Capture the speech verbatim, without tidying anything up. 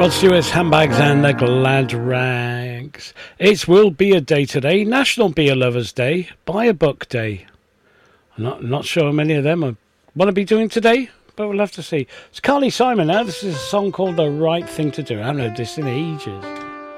Rod Stewart's Handbags and the Glad Rags. It will be a day today, National Beer Lovers Day, Buy a Book Day. I'm not, not sure how many of them I want to be doing today, but we'll have to see. It's Carly Simon now. This is a song called The Right Thing to Do. I haven't heard this in ages.